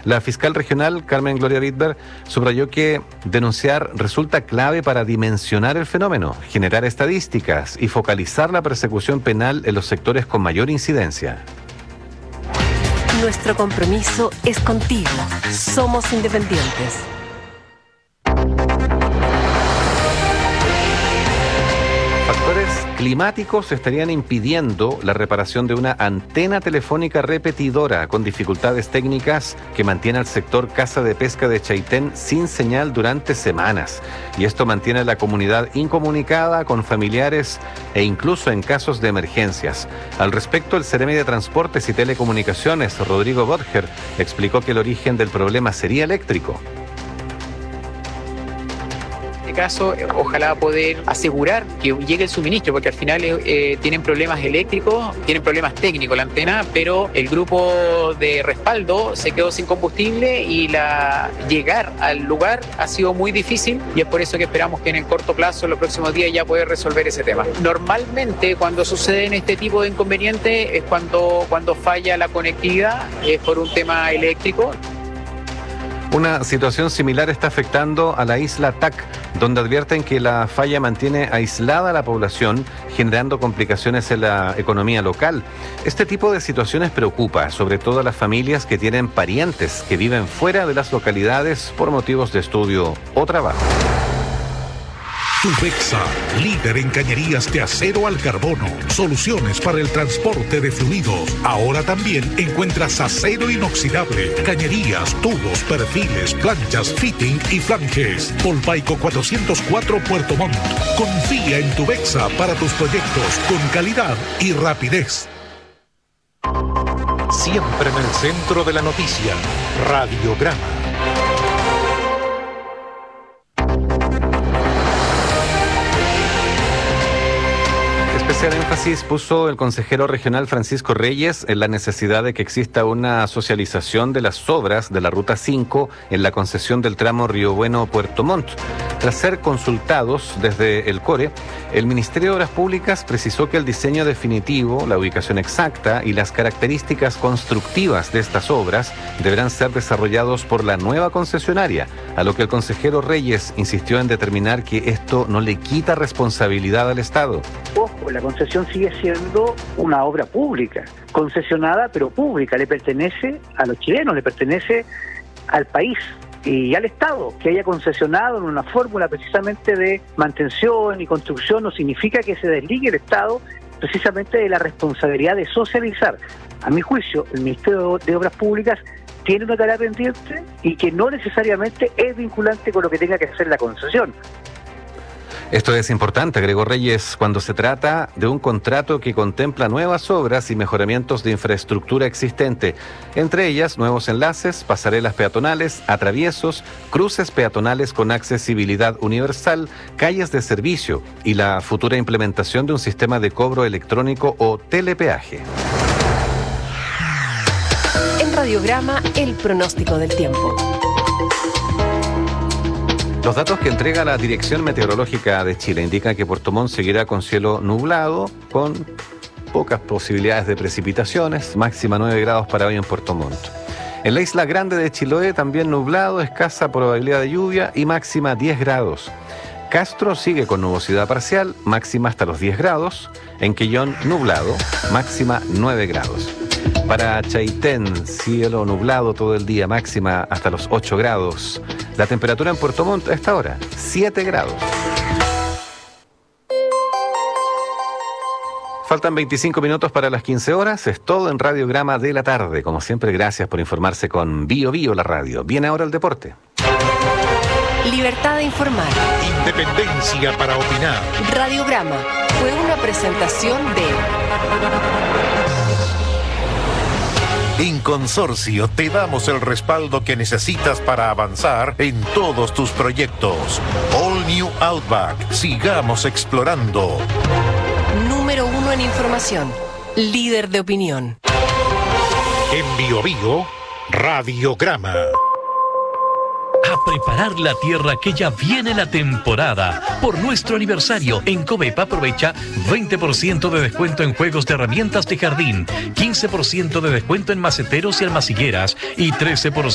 La fiscal regional, Carmen Gloria Wittberg, subrayó que denunciar resulta clave para dimensionar el fenómeno, generar estadísticas y focalizar la persecución penal en los sectores con mayor incidencia. Nuestro compromiso es contigo. Somos independientes. Factores climáticos estarían impidiendo la reparación de una antena telefónica repetidora con dificultades técnicas que mantiene al sector caza de pesca de Chaitén sin señal durante semanas. Y esto mantiene a la comunidad incomunicada con familiares e incluso en casos de emergencias. Al respecto, el Seremi de Transportes y Telecomunicaciones, Rodrigo Bodger, explicó que el origen del problema sería eléctrico. Caso, ojalá poder asegurar que llegue el suministro, porque al final tienen problemas eléctricos, tienen problemas técnicos la antena, pero el grupo de respaldo se quedó sin combustible y llegar al lugar ha sido muy difícil, y es por eso que esperamos que en el corto plazo, en los próximos días, ya poder resolver ese tema. Normalmente cuando suceden este tipo de inconvenientes es cuando falla la conectividad, es por un tema eléctrico. Una situación similar está afectando a la isla TAC, donde advierten que la falla mantiene aislada a la población, generando complicaciones en la economía local. Este tipo de situaciones preocupa, sobre todo a las familias que tienen parientes que viven fuera de las localidades por motivos de estudio o trabajo. Tubexa, líder en cañerías de acero al carbono, soluciones para el transporte de fluidos. Ahora también encuentras acero inoxidable, cañerías, tubos, perfiles, planchas, fitting y flanges. Polpaico 404 Puerto Montt. Confía en Tubexa para tus proyectos con calidad y rapidez. Siempre en el centro de la noticia, Radiograma. Especial énfasis puso el consejero regional Francisco Reyes en la necesidad de que exista una socialización de las obras de la Ruta 5 en la concesión del tramo Río Bueno-Puerto Montt. Tras ser consultados desde el CORE, el Ministerio de Obras Públicas precisó que el diseño definitivo, la ubicación exacta y las características constructivas de estas obras deberán ser desarrollados por la nueva concesionaria, a lo que el consejero Reyes insistió en determinar que esto no le quita responsabilidad al Estado. Ojo, la concesión sigue siendo una obra pública, concesionada pero pública, le pertenece a los chilenos, le pertenece al país y al Estado. Que haya concesionado en una fórmula precisamente de mantención y construcción no significa que se desligue el Estado precisamente de la responsabilidad de socializar. A mi juicio, el Ministerio de Obras Públicas tiene una tarea pendiente y que no necesariamente es vinculante con lo que tenga que hacer la concesión. Esto es importante, agregó Reyes, cuando se trata de un contrato que contempla nuevas obras y mejoramientos de infraestructura existente, entre ellas nuevos enlaces, pasarelas peatonales, atraviesos, cruces peatonales con accesibilidad universal, calles de servicio y la futura implementación de un sistema de cobro electrónico o telepeaje. En Radiograma, el pronóstico del tiempo. Los datos que entrega la Dirección Meteorológica de Chile indican que Puerto Montt seguirá con cielo nublado, con pocas posibilidades de precipitaciones, máxima 9 grados para hoy en Puerto Montt. En la isla Grande de Chiloé también nublado, escasa probabilidad de lluvia y máxima 10 grados. Castro sigue con nubosidad parcial, máxima hasta los 10 grados. En Quellón nublado, máxima 9 grados. Para Chaitén, cielo nublado todo el día, máxima hasta los 8 grados. La temperatura en Puerto Montt a esta hora, 7 grados. Faltan 25 minutos para las 15 horas. Es todo en Radiograma de la tarde. Como siempre, gracias por informarse con Bio Bio, la radio. Viene ahora el deporte. Libertad de informar. Independencia para opinar. Radiograma fue una presentación de... En Consorcio te damos el respaldo que necesitas para avanzar en todos tus proyectos. All New Outback. Sigamos explorando. Número 1 en información. Líder de opinión. En Bio Bio, Radiograma. A preparar la tierra que ya viene la temporada. Por nuestro aniversario, en Covepa aprovecha 20% de descuento en juegos de herramientas de jardín, 15% de descuento en maceteros y almacigueras y 13%